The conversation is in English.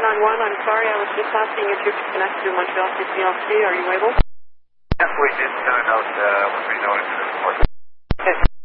I'm sorry, I was just asking if you could connect to Montreal CCLC. Are you able? Yes, we did turn out when we noticed the report. Okay.